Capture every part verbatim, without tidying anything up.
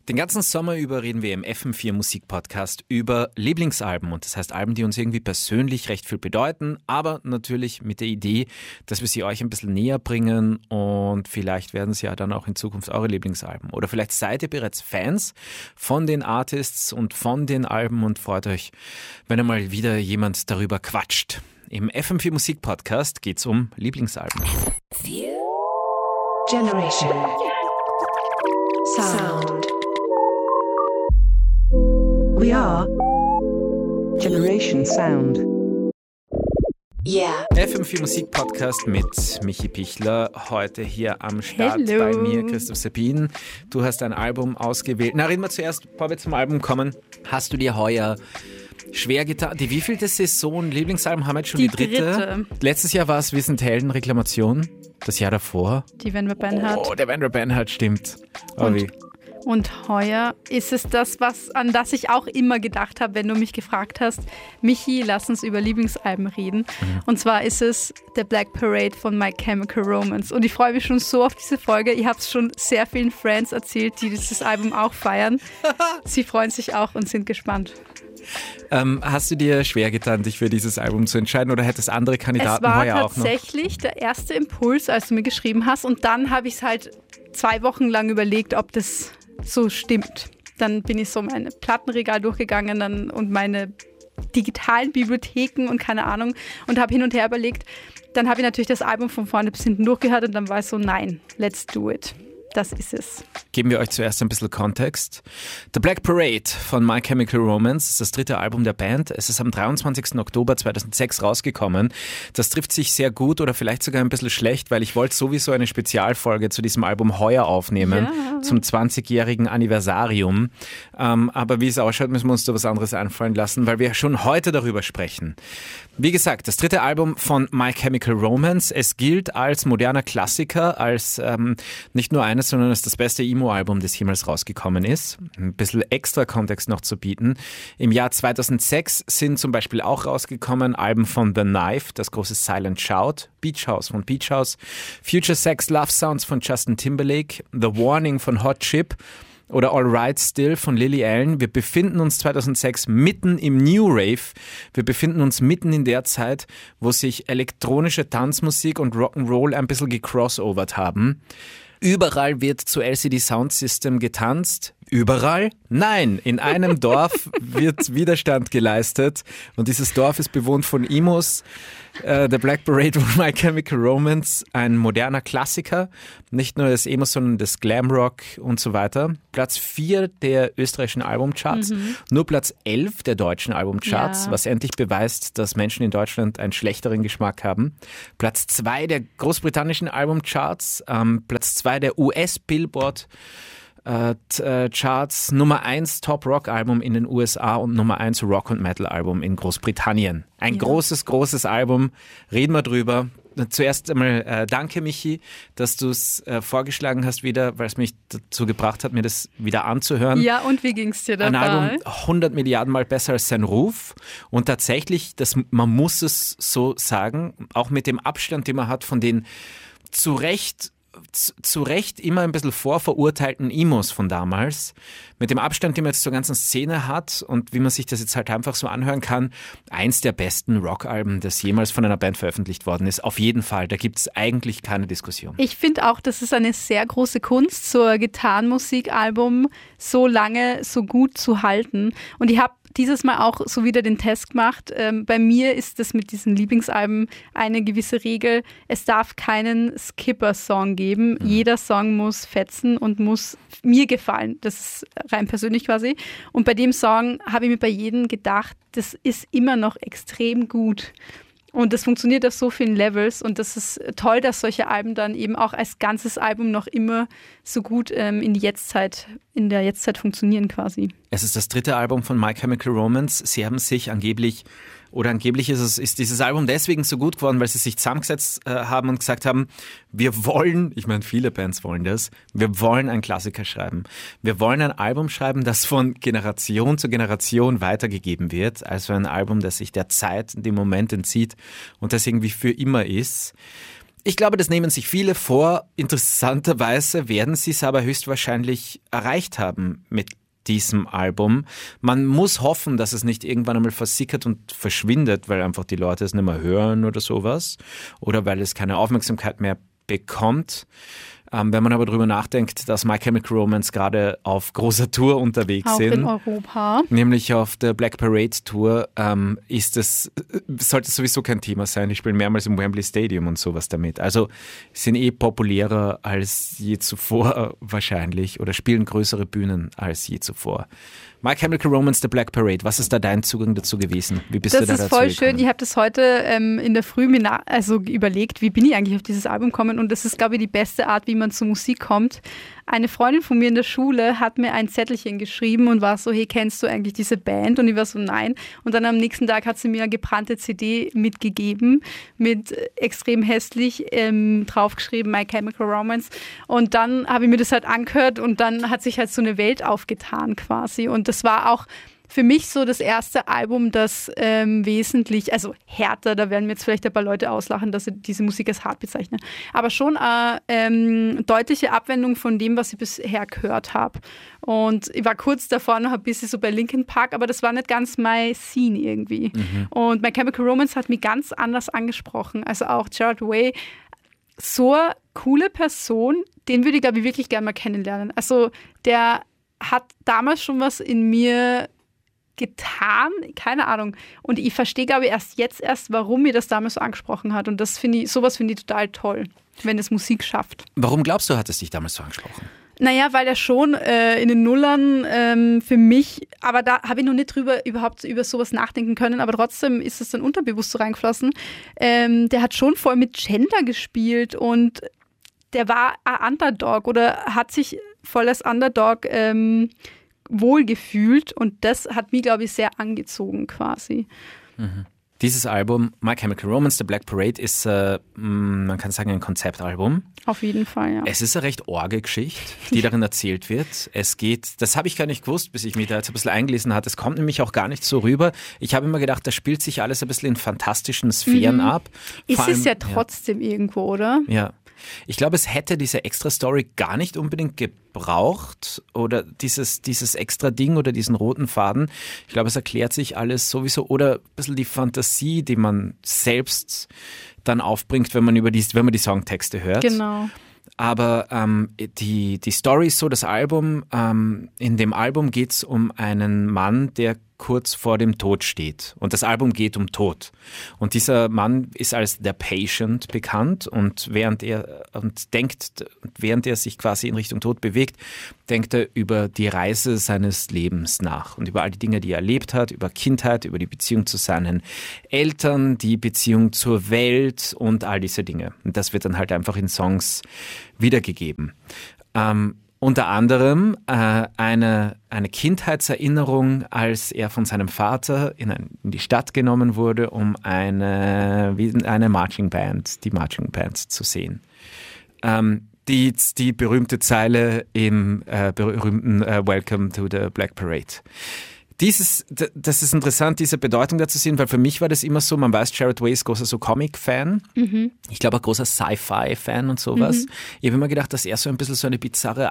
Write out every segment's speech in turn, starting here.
Den ganzen Sommer über reden wir im F M vier Musikpodcast über Lieblingsalben. Und das heißt Alben, die uns irgendwie persönlich recht viel bedeuten, aber natürlich mit der Idee, dass wir sie euch ein bisschen näher bringen und vielleicht werden sie ja dann auch in Zukunft eure Lieblingsalben. Oder vielleicht seid ihr bereits Fans von den Artists und von den Alben und freut euch, wenn einmal wieder jemand darüber quatscht. Im F M vier Musikpodcast geht es um Lieblingsalben. Generation Sound. We are Generation Sound. Yeah. F M vier Musikpodcast mit Michi Pichler. Heute hier am Start Hello. Bei mir, Christoph Sabin. Du hast ein Album ausgewählt. Na, reden wir zuerst, bevor wir zum Album kommen. Hast du dir heuer schwer getan? Die wievielte Saison Lieblingsalben haben wir jetzt schon? Die, die dritte. dritte. Letztes Jahr war es Wir sind Helden, Reklamation. Das Jahr davor. Die Vendor Bernhard. Oh, der Vendor Bernhard, stimmt. Oh, und, wie. und heuer ist es das, was, an das ich auch immer gedacht habe, wenn du mich gefragt hast, Michi, lass uns über Lieblingsalben reden. Mhm. Und zwar ist es The Black Parade von My Chemical Romance. Und ich freue mich schon so auf diese Folge. Ich habe es schon sehr vielen Friends erzählt, die dieses Album auch feiern. Sie freuen sich auch und sind gespannt. Ähm, hast du dir schwer getan, dich für dieses Album zu entscheiden oder hättest andere Kandidaten heuer auch noch? Es war tatsächlich der erste Impuls, als du mir geschrieben hast, und dann habe ich es halt zwei Wochen lang überlegt, ob das so stimmt. Dann bin ich so meine Plattenregal durchgegangen dann und meine digitalen Bibliotheken und keine Ahnung und habe hin und her überlegt. Dann habe ich natürlich das Album von vorne bis hinten durchgehört und dann war es so, nein, let's do it. Das ist es. Geben wir euch zuerst ein bisschen Kontext. The Black Parade von My Chemical Romance ist das dritte Album der Band. Es ist am dreiundzwanzigsten Oktober zweitausendsechs rausgekommen. Das trifft sich sehr gut oder vielleicht sogar ein bisschen schlecht, weil ich wollte sowieso eine Spezialfolge zu diesem Album heuer aufnehmen, ja. Zum zwanzigjährigen Anniversarium. Ähm, aber wie es ausschaut, müssen wir uns da was anderes einfallen lassen, weil wir schon heute darüber sprechen. Wie gesagt, das dritte Album von My Chemical Romance. Es gilt als moderner Klassiker, als ähm, nicht nur eines, sondern als das beste Emo-Album, das jemals rausgekommen ist. Ein bisschen extra Kontext noch zu bieten. Im Jahr zweitausendsechs sind zum Beispiel auch rausgekommen Alben von The Knife, das große Silent Shout, Beach House von Beach House, Future Sex Love Sounds von Justin Timberlake, The Warning von Hot Chip oder All Right Still von Lily Allen. Wir befinden uns zweitausendsechs mitten im New Rave. Wir befinden uns mitten in der Zeit, wo sich elektronische Tanzmusik und Rock'n'Roll ein bisschen gecrossovert haben. Überall wird zu L C D Sound System getanzt. Überall? Nein, in einem Dorf wird Widerstand geleistet und dieses Dorf ist bewohnt von Emos. Uh, The Black Parade von My Chemical Romance, ein moderner Klassiker, nicht nur des Emos, sondern des Glamrock und so weiter. Platz vier der österreichischen Albumcharts, mhm. nur Platz elf der deutschen Albumcharts, ja. Was endlich beweist, dass Menschen in Deutschland einen schlechteren Geschmack haben. Platz zwei der großbritannischen Albumcharts, ähm, Platz zwei der U S-Billboard Uh, t, uh, Charts, Nummer eins Top-Rock-Album in den U S A und Nummer eins Rock- und Metal-Album in Großbritannien. Ein ja. großes, großes Album. Reden wir drüber. Zuerst einmal äh, danke, Michi, dass du es äh, vorgeschlagen hast wieder, weil es mich dazu gebracht hat, mir das wieder anzuhören. Ja, und wie ging es dir dabei? Ein Album hundert Milliarden Mal besser als sein Ruf. Und tatsächlich, das, man muss es so sagen, auch mit dem Abstand, den man hat von den zu Recht zu Recht immer ein bisschen vorverurteilten Emos von damals, mit dem Abstand, den man jetzt zur ganzen Szene hat und wie man sich das jetzt halt einfach so anhören kann, eins der besten Rockalben, das jemals von einer Band veröffentlicht worden ist. Auf jeden Fall, da gibt es eigentlich keine Diskussion. Ich finde auch, das ist eine sehr große Kunst, so ein Gitarrenmusikalbum so lange, so gut zu halten. Und ich habe dieses Mal auch so wieder den Test gemacht. Ähm, bei mir ist das mit diesen Lieblingsalben eine gewisse Regel. Es darf keinen Skipper-Song geben. Mhm. Jeder Song muss fetzen und muss mir gefallen. Das ist rein persönlich quasi. Und bei dem Song habe ich mir bei jedem gedacht, das ist immer noch extrem gut. Und das funktioniert auf so vielen Levels und das ist toll, dass solche Alben dann eben auch als ganzes Album noch immer so gut ähm, in die Jetztzeit, in der Jetztzeit funktionieren quasi. Es ist das dritte Album von My Chemical Romance. Sie haben sich angeblich, oder angeblich ist, es, ist dieses Album deswegen so gut geworden, weil sie sich zusammengesetzt äh, haben und gesagt haben, wir wollen, ich meine viele Bands wollen das, wir wollen einen Klassiker schreiben. Wir wollen ein Album schreiben, das von Generation zu Generation weitergegeben wird. Also ein Album, das sich der Zeit, dem Moment entzieht und das irgendwie für immer ist. Ich glaube, das nehmen sich viele vor. Interessanterweise werden sie es aber höchstwahrscheinlich erreicht haben mit diesem Album. Man muss hoffen, dass es nicht irgendwann einmal versickert und verschwindet, weil einfach die Leute es nicht mehr hören oder sowas. Oder weil es keine Aufmerksamkeit mehr bekommt. Ähm, wenn man aber darüber nachdenkt, dass My Chemical Romance gerade auf großer Tour unterwegs Auch sind, in Europa. nämlich auf der Black Parade Tour, ähm, ist das, sollte sowieso kein Thema sein. Die spielen mehrmals im Wembley Stadium und sowas damit. Also sind eh populärer als je zuvor wahrscheinlich oder spielen größere Bühnen als je zuvor. My Chemical Romance, The Black Parade, was ist da dein Zugang dazu gewesen? Wie bist das du da ist dazu voll gekommen? schön. Ich habe das heute ähm, in der Früh mir na- also überlegt, wie bin ich eigentlich auf dieses Album gekommen, und das ist, glaube ich, die beste Art, wie man zu Musik kommt. Eine Freundin von mir in der Schule hat mir ein Zettelchen geschrieben und war so, hey, kennst du eigentlich diese Band? Und ich war so, nein. Und dann am nächsten Tag hat sie mir eine gebrannte C D mitgegeben, mit extrem hässlich ähm, draufgeschrieben, My Chemical Romance. Und dann habe ich mir das halt angehört und dann hat sich halt so eine Welt aufgetan quasi. Und das war auch für mich so das erste Album, das ähm, wesentlich, also härter, da werden mir jetzt vielleicht ein paar Leute auslachen, dass ich diese Musik als hart bezeichne, aber schon eine ähm, deutliche Abwendung von dem, was ich bisher gehört habe. Und ich war kurz davor noch ein bisschen so bei Linkin Park, aber das war nicht ganz my scene irgendwie. Mhm. Und My Chemical Romance hat mich ganz anders angesprochen. Also auch Gerard Way, so eine coole Person, den würde ich, glaube ich, wirklich gerne mal kennenlernen. Also der hat damals schon was in mir getan, keine Ahnung. Und ich verstehe, glaube ich, erst jetzt erst, warum mir das damals so angesprochen hat. Und das finde ich, sowas finde ich total toll, wenn es Musik schafft. Warum glaubst du, hat es dich damals so angesprochen? Naja, weil er schon äh, in den Nullern ähm, für mich, aber da habe ich noch nicht drüber überhaupt über sowas nachdenken können, aber trotzdem ist es dann unterbewusst so reingeflossen. Ähm, der hat schon voll mit Gender gespielt und der war ein Underdog oder hat sich voll als Underdog ähm, wohlgefühlt, und das hat mich, glaube ich, sehr angezogen quasi. Mhm. Dieses Album, My Chemical Romance, The Black Parade, ist, äh, man kann sagen, ein Konzeptalbum. Auf jeden Fall, ja. Es ist eine recht orge Geschichte, die darin erzählt wird. Es geht, das habe ich gar nicht gewusst, bis ich mich da jetzt ein bisschen eingelesen hatte. Es kommt nämlich auch gar nicht so rüber. Ich habe immer gedacht, da spielt sich alles ein bisschen in fantastischen Sphären mhm. ab. Ist Vor es allem, ja trotzdem ja. irgendwo, oder? Ja. Ich glaube, es hätte diese Extra-Story gar nicht unbedingt gebraucht oder dieses, dieses Extra-Ding oder diesen roten Faden. Ich glaube, es erklärt sich alles sowieso oder ein bisschen die Fantasie, die man selbst dann aufbringt, wenn man über die, wenn man die Songtexte hört. Genau. Aber ähm, die, die Story ist so, das Album, ähm, in dem Album geht es um einen Mann, der kurz vor dem Tod steht. Und das Album geht um Tod. Und dieser Mann ist als The Patient bekannt und während er und denkt, während er sich quasi in Richtung Tod bewegt, denkt er über die Reise seines Lebens nach und über all die Dinge, die er erlebt hat, über Kindheit, über die Beziehung zu seinen Eltern, die Beziehung zur Welt und all diese Dinge. Und das wird dann halt einfach in Songs wiedergegeben. Ähm, Unter anderem äh, eine, eine Kindheitserinnerung, als er von seinem Vater in, ein, in die Stadt genommen wurde, um eine, eine Marching Band, die Marching Band zu sehen. Ähm, die, die berühmte Zeile im äh, berühmten äh, Welcome to the Black Parade. Dieses, das ist interessant, diese Bedeutung da zu sehen, weil für mich war das immer so, man weiß, Gerard Way ist großer so Comic-Fan. Mhm. Ich glaube auch großer Sci-Fi-Fan und sowas. Mhm. Ich habe immer gedacht, dass er so ein bisschen so eine bizarre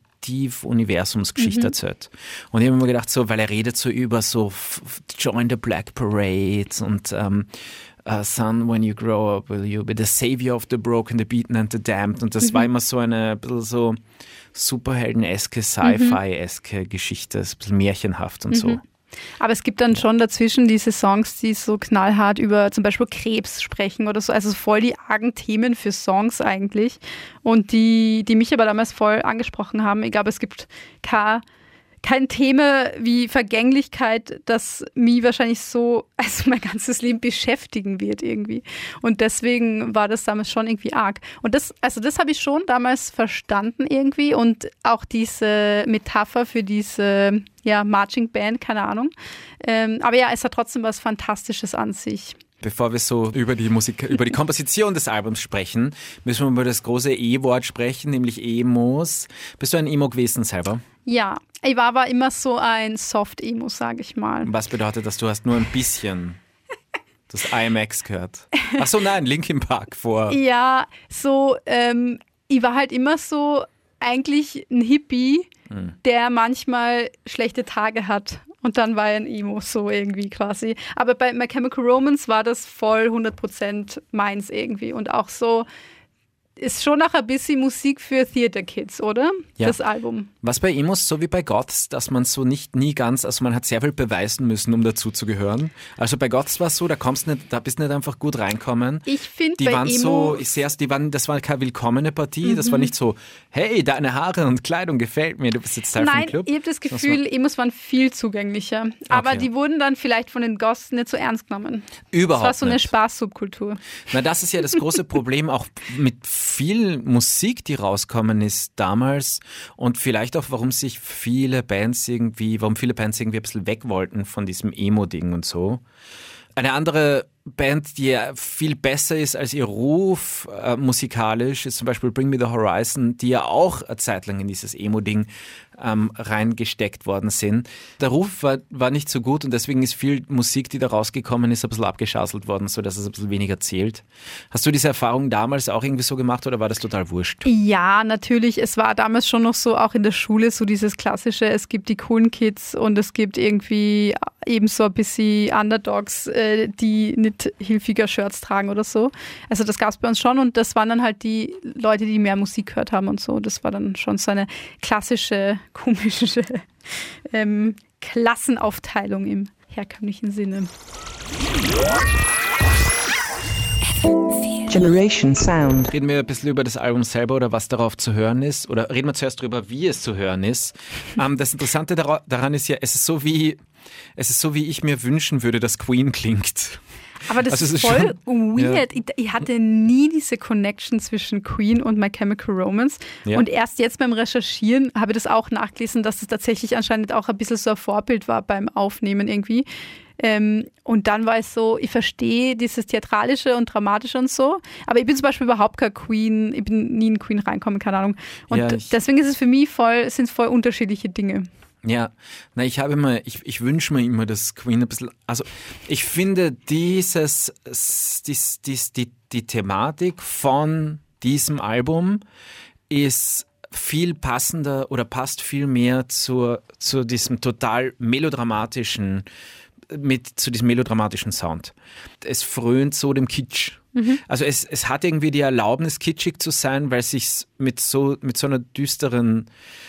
Alternativ-Universumsgeschichte mhm. erzählt. Und ich habe immer gedacht, so, weil er redet so über so Join the Black Parade und ähm, Uh, son, when you grow up, will you be the savior of the broken, the beaten and the damned? Und das mhm. war immer so eine bisschen so Superhelden-eske, Sci-Fi-eske mhm. Geschichte, ein bisschen märchenhaft und mhm. so. Aber es gibt dann schon dazwischen diese Songs, die so knallhart über zum Beispiel Krebs sprechen oder so, also voll die argen Themen für Songs eigentlich und die, die mich aber damals voll angesprochen haben. Ich glaube, es gibt kein Kein Thema wie Vergänglichkeit, das mich wahrscheinlich so, also mein ganzes Leben beschäftigen wird irgendwie. Und deswegen war das damals schon irgendwie arg. Und das, also das habe ich schon damals verstanden irgendwie und auch diese Metapher für diese, ja, Marching Band, keine Ahnung. Ähm, aber ja, es hat trotzdem was Fantastisches an sich. Bevor wir so über die Musik, über die Komposition des Albums sprechen, müssen wir über das große E-Wort sprechen, nämlich Emos. Bist du ein Emo gewesen selber? Ja, ich war aber immer so ein Soft-Emo, sage ich mal. Was bedeutet das? Du hast nur ein bisschen Du hast I M X gehört. Ach so, nein, Linkin Park vor. Ja, so, ähm, ich war halt immer so eigentlich ein Hippie, hm. der manchmal schlechte Tage hat. Und dann war er ein Emo, so irgendwie quasi. Aber bei My Chemical Romance war das voll hundert Prozent meins irgendwie. Und auch so, ist schon noch ein bisschen Musik für Theater Kids, oder? Ja. Das Album. Was bei Emos so wie bei Goths, dass man so nicht nie ganz, also man hat sehr viel beweisen müssen, um dazu zu gehören. Also bei Goths war es so, da kommst nicht, da bist nicht einfach gut reinkommen. Ich finde die bei waren Emo so, sehr, die waren, das war keine willkommene Partie, mhm. das war nicht so, hey, deine Haare und Kleidung gefällt mir, du bist jetzt Teil Nein, vom Club. ich habe das Gefühl, das war Emos waren viel zugänglicher. Aber okay. die wurden dann vielleicht von den Goths nicht so ernst genommen. Überhaupt Das war so nicht. eine Spaßsubkultur. Na, das ist ja das große Problem auch mit viel Musik, die rauskommen ist damals und vielleicht auch, warum sich viele Bands irgendwie, warum viele Bands irgendwie ein bisschen weg wollten von diesem Emo-Ding und so. Eine andere Band, die ja viel besser ist als ihr Ruf äh, musikalisch, ist zum Beispiel Bring Me the Horizon, die ja auch eine Zeit lang in dieses Emo-Ding ähm, reingesteckt worden sind. Der Ruf war, war nicht so gut und deswegen ist viel Musik, die da rausgekommen ist, ein bisschen abgeschasselt worden, sodass es ein bisschen weniger zählt. Hast du diese Erfahrung damals auch irgendwie so gemacht oder war das total wurscht? Ja, natürlich. Es war damals schon noch so, auch in der Schule, so dieses klassische, es gibt die coolen Kids und es gibt irgendwie eben so ein bisschen Underdogs, äh, die nicht hilfiger Shirts tragen oder so. Also das gab es bei uns schon und das waren dann halt die Leute, die mehr Musik gehört haben und so. Das war dann schon so eine klassische, komische ähm, Klassenaufteilung im herkömmlichen Sinne. Generation Sound. Reden wir ein bisschen über das Album selber oder was darauf zu hören ist oder reden wir zuerst darüber, wie es zu hören ist. Ähm, das Interessante daran ist ja, es ist so wie es ist so, wie ich mir wünschen würde, dass Queen klingt. Aber das also ist voll schon, weird. Ja. Ich, ich hatte nie diese Connection zwischen Queen und My Chemical Romance. Ja. Und erst jetzt beim Recherchieren habe ich das auch nachgelesen, dass es tatsächlich anscheinend auch ein bisschen so ein Vorbild war beim Aufnehmen irgendwie. Ähm, und dann war es so, ich verstehe dieses Theatralische und Dramatische und so, aber ich bin zum Beispiel überhaupt kein Queen, ich bin nie in Queen reinkommen, keine Ahnung. Und ja, deswegen ist es für mich voll, sind es voll unterschiedliche Dinge. Ja, na, ich habe immer, ich, ich wünsche mir immer, dass Queen ein bisschen, also ich finde dieses, dies, dies, die, die Thematik von diesem Album ist viel passender oder passt viel mehr zur, zu diesem total melodramatischen, mit, zu diesem melodramatischen Sound. Es frönt so dem Kitsch. Mhm. Also es, es hat irgendwie die Erlaubnis, kitschig zu sein, weil es sich mit so, mit so einer düsteren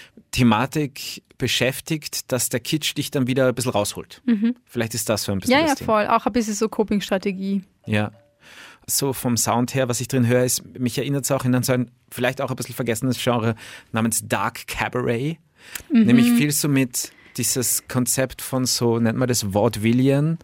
Thematik beschäftigt, dass der Kitsch dich dann wieder ein bisschen rausholt. Mhm. Vielleicht ist das so ein bisschen ja, das ja, Ding. voll. Auch ein bisschen so Coping-Strategie. Ja. So vom Sound her, was ich drin höre, ist, mich erinnert es auch in so ein vielleicht auch ein bisschen vergessenes Genre namens Dark Cabaret. Mhm. Nämlich viel so mit dieses Konzept von so, nennt man das Vaudevillian,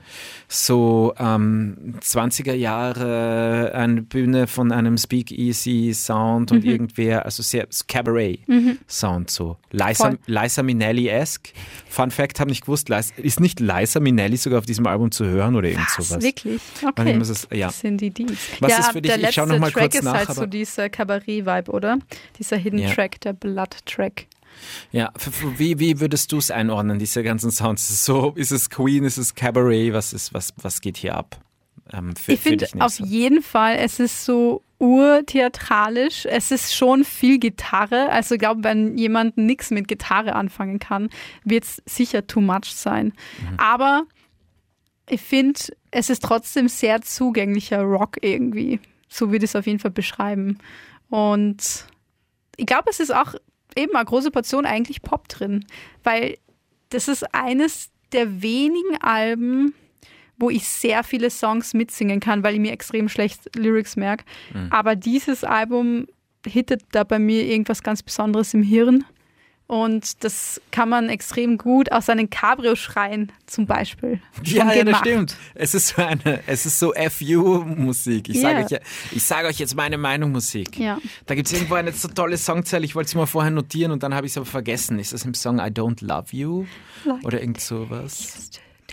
so ähm, zwanziger Jahre, eine Bühne von einem Speakeasy-Sound und mhm. irgendwer, also sehr Cabaret-Sound, mhm. so. Liza, Liza Minnelli-esque. Fun Fact, habe nicht gewusst, ist nicht Liza Minnelli sogar auf diesem Album zu hören oder irgend Was? sowas? Wirklich? Okay. Es, ja. Das sind die Deals. Was ja, ist für dich? der Ich schaue noch mal Track kurz ist nach. halt so dieser Cabaret-Vibe, oder? Dieser Hidden ja. Track, der Blood-Track. Ja, wie, wie würdest du es einordnen, diese ganzen Sounds? So, ist es Queen, ist es Cabaret, was ist, was, was geht hier ab? Ähm, für, ich finde auf so. jeden Fall, es ist so urtheatralisch, es ist schon viel Gitarre, also ich glaube, wenn jemand nichts mit Gitarre anfangen kann, wird es sicher too much sein. Mhm. Aber ich finde, es ist trotzdem sehr zugänglicher Rock irgendwie, so würde ich es auf jeden Fall beschreiben. Und ich glaube, es ist auch eben eine große Portion eigentlich Pop drin, weil das ist eines der wenigen Alben, wo ich sehr viele Songs mitsingen kann, weil ich mir extrem schlecht Lyrics merke. Mhm. Aber dieses Album hittet da bei mir irgendwas ganz Besonderes im Hirn und das kann man extrem gut aus einem Cabrio schreien zum Beispiel. Ja, ja, das stimmt. Es ist so eine, es ist so F U-Musik. Ich yeah. sage euch, ja, ich sage euch jetzt meine Meinung Musik. Ja. Da gibt es irgendwo eine so tolle Songzeile, ich wollte sie mal vorher notieren und dann habe ich es aber vergessen. Ist das im Song I Don't Love You? Like oder irgend sowas?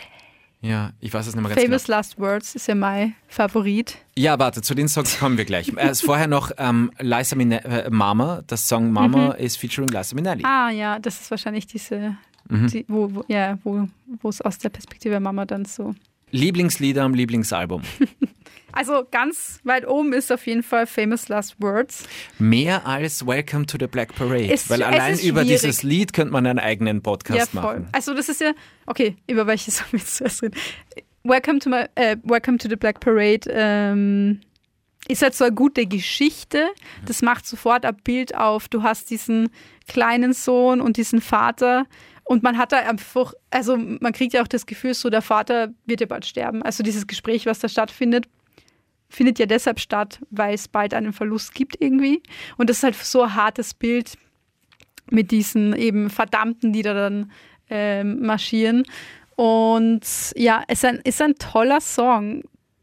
Ja, ich weiß es nicht mehr ganz Famous genau. Last Words ist ja mein Favorit. Ja, warte, zu den Songs kommen wir gleich. Erst vorher noch ähm, Liza Minnelli, äh, Mama. Das Song Mama mhm. ist featuring Liza Minnelli. Ah ja, das ist wahrscheinlich diese, mhm. die, wo, wo, ja, wo, wo es aus der Perspektive der Mama dann so... Lieblingslieder am Lieblingsalbum? Also ganz weit oben ist auf jeden Fall Famous Last Words. Mehr als Welcome to the Black Parade. Es- Weil es allein ist über schwierig. dieses Lied könnte man einen eigenen Podcast Ja, voll. machen. Also das ist ja, okay, über welches Song willst du erst reden? Welcome to, my, äh, Welcome to the Black Parade ähm, ist halt so eine gute Geschichte. Das macht sofort ein Bild auf. Du hast diesen kleinen Sohn und diesen Vater und man hat da einfach, also man kriegt ja auch das Gefühl, so der Vater wird ja bald sterben. Also dieses Gespräch, was da stattfindet, findet ja deshalb statt, weil es bald einen Verlust gibt irgendwie. Und das ist halt so ein hartes Bild mit diesen eben Verdammten, die da dann ähm, marschieren. Und ja, es ist ein, ist ein toller Song.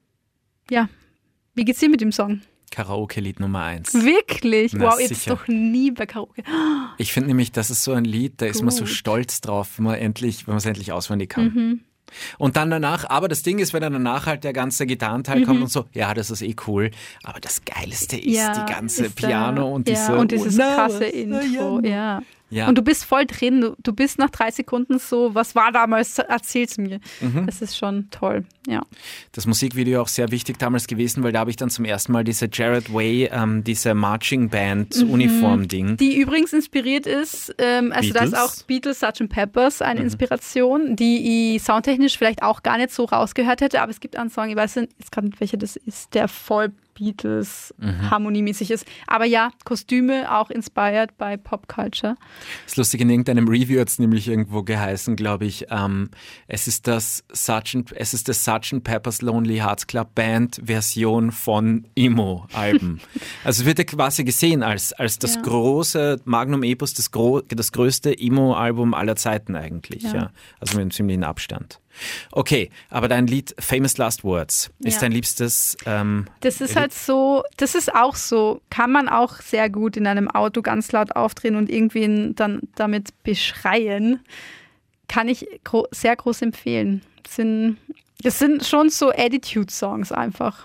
Ja, wie geht's dir mit dem Song? Karaoke-Lied Nummer eins. Wirklich? Na, wow, jetzt sicher. doch nie bei Karaoke. Ich finde nämlich, das ist so ein Lied, da ist man so Gut. stolz drauf, wenn man endlich, wenn man es endlich auswendig kann. Mhm. Und dann danach, aber das Ding ist, wenn dann danach halt der ganze Gitarrenteil Mhm. kommt und so, ja, das ist eh cool. Aber das Geilste ist Ja, die ganze ist da- Piano und ja, diese und dieses Oh, na, krasse was- Intro. Ja. Ja. Und du bist voll drin. Du, du bist nach drei Sekunden so, was war damals? Erzähl's mir. Mhm. Das ist schon toll. Ja. Das Musikvideo auch sehr wichtig damals gewesen, weil da habe ich dann zum ersten Mal diese Jared Way, ähm, diese Marching Band Uniform Ding. Die übrigens inspiriert ist, ähm, also da ist Beatles? auch Beatles, Sergeant Peppers eine Inspiration, die ich soundtechnisch vielleicht auch gar nicht so rausgehört hätte, aber es gibt einen Song, ich weiß nicht, jetzt gerade nicht, welcher das ist, der voll Beatles harmoniemäßig ist. Aber ja, Kostüme auch inspired by Pop Culture. Das ist lustig, in irgendeinem Review hat es nämlich irgendwo geheißen, glaube ich, ähm, es ist das Sergeant, es ist das Sergeant Pepper's Lonely Hearts Club Band Version von Emo-Alben. Also es wird ja quasi gesehen als, als das Ja. große Magnum Epos, das, gro das größte Emo-Album aller Zeiten eigentlich. Ja. Ja. Also mit einem ziemlichen Abstand. Okay, aber dein Lied Famous Last Words ist Ja. dein liebstes ähm, Das ist halt so, das ist auch so, kann man auch sehr gut in einem Auto ganz laut aufdrehen und irgendwen dann damit beschreien. Kann ich gro sehr groß empfehlen. Das sind, das sind schon so Attitude-Songs einfach.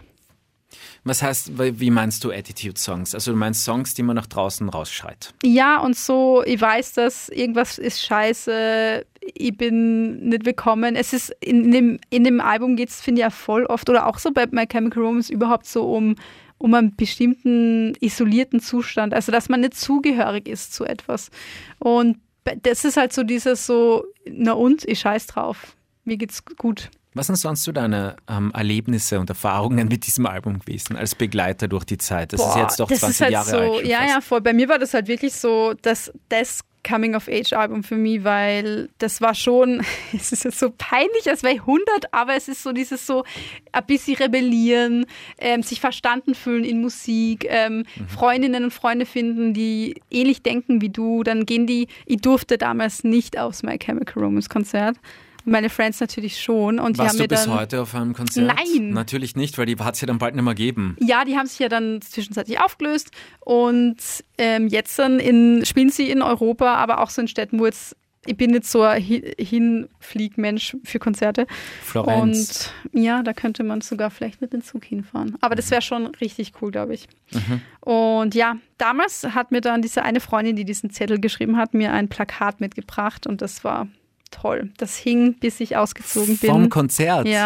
Was heißt, wie meinst du Attitude-Songs? Also du meinst Songs, die man nach draußen rausschreit? Ja, und so, ich weiß, dass irgendwas ist scheiße, ich bin nicht willkommen. Es ist, in dem, in dem Album geht es, finde ich, ja voll oft, oder auch so bei My Chemical Romance überhaupt so um, um einen bestimmten isolierten Zustand, also dass man nicht zugehörig ist zu etwas. Und das ist halt so dieses so, na und, ich scheiß drauf, mir geht's gut. Was sind sonst so deine ähm, Erlebnisse und Erfahrungen mit diesem Album gewesen, als Begleiter durch die Zeit? Das Boah, ist jetzt doch das zwanzig ist halt Jahre so, alt. schon ja, fast. ja, voll. Bei mir war das halt wirklich so, das, das Coming-of-Age-Album für mich, weil das war schon, es ist jetzt so peinlich, als wäre ich hundert, aber es ist so dieses so ein bisschen rebellieren, ähm, sich verstanden fühlen in Musik, ähm, Mhm. Freundinnen und Freunde finden, die ähnlich denken wie du, dann gehen die, ich durfte damals nicht aufs My Chemical Romance Konzert, meine Friends natürlich schon und die Warst haben du mir bis dann... heute auf einem Konzert? Nein. Natürlich nicht, weil die hat es ja dann bald nicht mehr geben. Ja, die haben sich ja dann zwischenzeitlich aufgelöst und ähm, jetzt dann in, spielen sie in Europa, aber auch so in Städten, wo jetzt, ich bin nicht so ein Hi- Hinfliegmensch für Konzerte. Florenz. Und ja, da könnte man sogar vielleicht mit dem Zug hinfahren. Aber das wäre schon richtig cool, glaube ich. Mhm. Und ja, damals hat mir dann diese eine Freundin, die diesen Zettel geschrieben hat, mir ein Plakat mitgebracht und das war toll. Das hing, bis ich ausgezogen bin. Vom Konzert? Ja.